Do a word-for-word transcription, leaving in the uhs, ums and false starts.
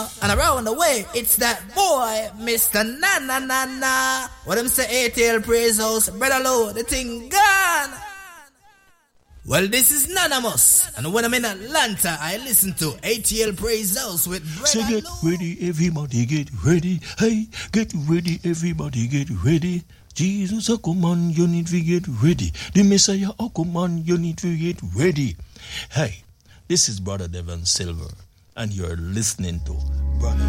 And around the way, it's that boy, Mister Na Na Na Na. What them say, A T L Praise House, Brother Low, the thing gone. Well, this is Nanamus, and when I'm in Atlanta, I listen to A T L Praise House with Brother So get Low. ready, everybody get ready. Hey, get ready, everybody get ready. Jesus, oh come on, you need to get ready. The Messiah, oh come on, you need to get ready. Hey, this is Brother Devon Silver, and you're listening to Brother